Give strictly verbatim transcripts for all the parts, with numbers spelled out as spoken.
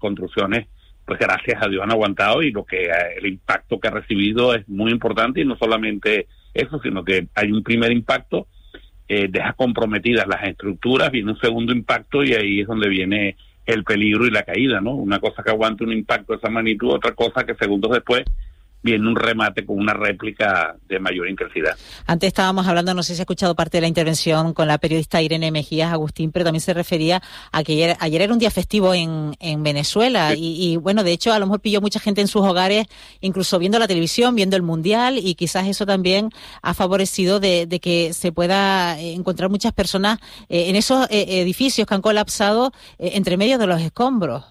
construcciones, pues gracias a Dios han aguantado, y lo que el impacto que ha recibido es muy importante, y no solamente eso, sino que hay un primer impacto, eh, deja comprometidas las estructuras, viene un segundo impacto, y ahí es donde viene el peligro y la caída, ¿no? Una cosa que aguante un impacto de esa magnitud, otra cosa que segundos después viene un remate con una réplica de mayor intensidad. Antes estábamos hablando, no sé si ha escuchado parte de la intervención con la periodista Irene Mejías, Agustín, pero también se refería a que ayer, ayer era un día festivo en, en Venezuela, sí. y, y bueno, de hecho a lo mejor pilló mucha gente en sus hogares, incluso viendo la televisión, viendo el Mundial, y quizás eso también ha favorecido de, de que se pueda encontrar muchas personas eh, en esos eh, edificios que han colapsado eh, entre medio de los escombros.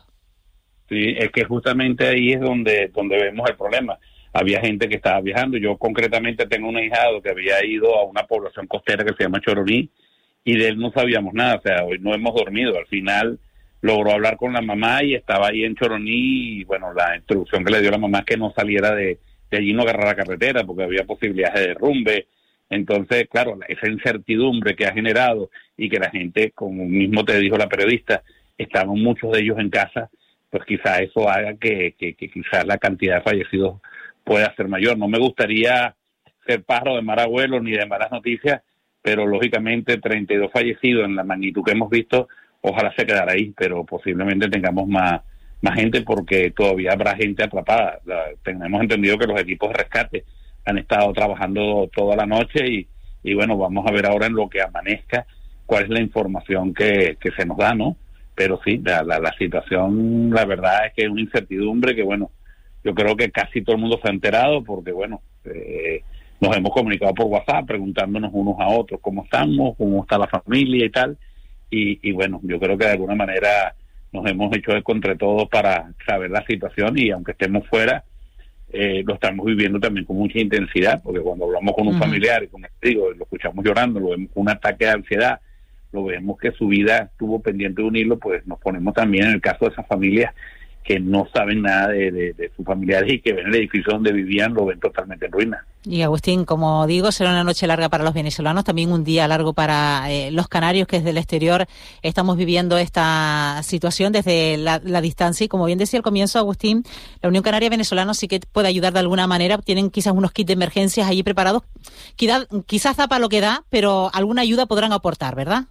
Sí, es que justamente ahí es donde, donde vemos el problema. Había gente que estaba viajando. Yo concretamente tengo un ahijado que había ido a una población costera que se llama Choroní, y de él no sabíamos nada. O sea, hoy no hemos dormido. Al final logró hablar con la mamá y estaba ahí en Choroní, y bueno, la instrucción que le dio la mamá es que no saliera de, de allí, no agarrara carretera, porque había posibilidades de derrumbe. Entonces, claro, esa incertidumbre que ha generado, y que la gente, como mismo te dijo la periodista, estaban muchos de ellos en casa, pues quizás eso haga que, que, que quizás la cantidad de fallecidos pueda ser mayor. No me gustaría ser pájaro de mal agüero ni de malas noticias, pero lógicamente treinta y dos fallecidos en la magnitud que hemos visto, ojalá se quedara ahí, pero posiblemente tengamos más, más gente, porque todavía habrá gente atrapada. La, tenemos entendido que los equipos de rescate han estado trabajando toda la noche, y, y bueno, vamos a ver ahora en lo que amanezca cuál es la información que, que se nos da, ¿no? Pero sí, la, la, la situación, la verdad es que es una incertidumbre que, bueno, yo creo que casi todo el mundo se ha enterado, porque, bueno, eh, nos hemos comunicado por WhatsApp preguntándonos unos a otros cómo estamos, cómo está la familia y tal, y, y bueno, yo creo que de alguna manera nos hemos hecho eco entre todos para saber la situación, y aunque estemos fuera, eh, lo estamos viviendo también con mucha intensidad, porque cuando hablamos con un uh-huh. familiar, y como te digo, lo escuchamos llorando, lo vemos con un ataque de ansiedad, lo vemos que su vida estuvo pendiente de un hilo, pues nos ponemos también en el caso de esas familias que no saben nada de, de, de sus familiares, y que ven el edificio donde vivían, lo ven totalmente en ruina. Y Agustín, como digo, será una noche larga para los venezolanos, también un día largo para eh, los canarios, que desde el exterior estamos viviendo esta situación desde la, la distancia, y como bien decía al comienzo Agustín, la Unión Canaria Venezolana sí que puede ayudar de alguna manera. Tienen quizás unos kits de emergencias allí preparados, quizás, quizás da para lo que da, pero alguna ayuda podrán aportar, ¿verdad?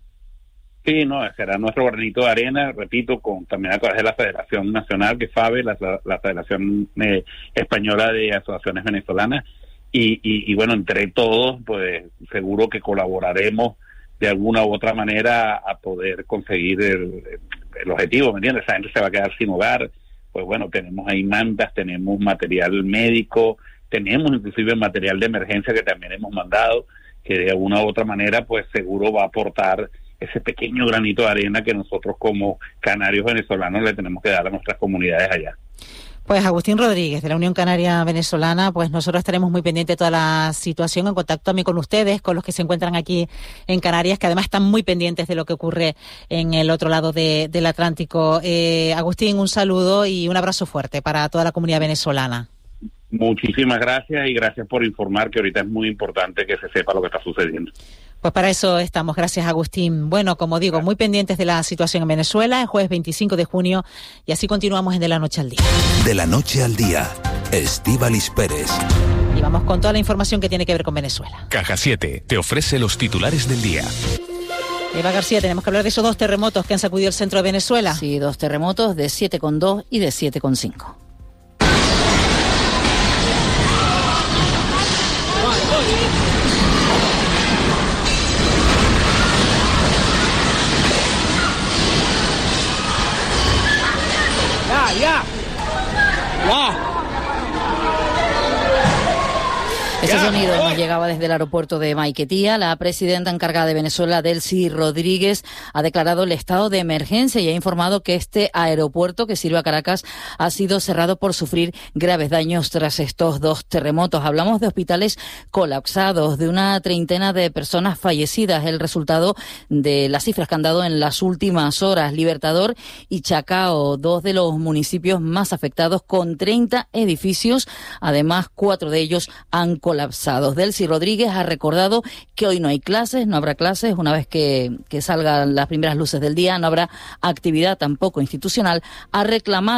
Sí, no, será nuestro granito de arena, repito, con también a través de la Federación Nacional, que es FABE, la, la Federación eh, Española de Asociaciones Venezolanas, y, y, y bueno, entre todos, pues seguro que colaboraremos de alguna u otra manera a poder conseguir el, el objetivo, ¿me entiendes? Esa gente se va a quedar sin hogar, pues bueno, tenemos ahí mantas, tenemos material médico, tenemos inclusive material de emergencia que también hemos mandado, que de alguna u otra manera, pues seguro va a aportar ese pequeño granito de arena que nosotros como canarios venezolanos le tenemos que dar a nuestras comunidades allá. Pues Agustín Rodríguez, de la Unión Canaria Venezolana, pues nosotros estaremos muy pendientes de toda la situación, en contacto también con ustedes, con los que se encuentran aquí en Canarias, que además están muy pendientes de lo que ocurre en el otro lado de, del Atlántico. Eh, Agustín, un saludo y un abrazo fuerte para toda la comunidad venezolana. Muchísimas gracias, y gracias por informar, que ahorita es muy importante que se sepa lo que está sucediendo. Pues para eso estamos. Gracias, Agustín. Bueno, como digo, muy pendientes de la situación en Venezuela, el jueves veinticinco de junio, y así continuamos en De la Noche al Día. De la Noche al Día, Estíbaliz Pérez. Y vamos con toda la información que tiene que ver con Venezuela. Caja siete te ofrece los titulares del día. Eva García, tenemos que hablar de esos dos terremotos que han sacudido el centro de Venezuela. Sí, dos terremotos de siete coma dos y de siete coma cinco. ¡Ya, ya! ¡Ya! Este sonido nos llegaba desde el aeropuerto de Maiquetía. La presidenta encargada de Venezuela, Delcy Rodríguez, ha declarado el estado de emergencia y ha informado que este aeropuerto que sirve a Caracas ha sido cerrado por sufrir graves daños tras estos dos terremotos. Hablamos de hospitales colapsados, de una treintena de personas fallecidas, el resultado de las cifras que han dado en las últimas horas. Libertador y Chacao, dos de los municipios más afectados, con treinta edificios. Además, cuatro de ellos han colapsado. colapsados. Delcy Rodríguez ha recordado que hoy no hay clases, no habrá clases, una vez que, que salgan las primeras luces del día, no habrá actividad tampoco institucional. Ha reclamado